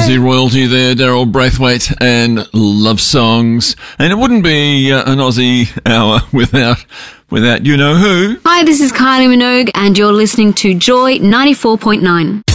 Aussie royalty there, Daryl Braithwaite and Love Songs. And it wouldn't be an Aussie hour without you know who. Hi, this is Kylie Minogue and you're listening to Joy 94.9.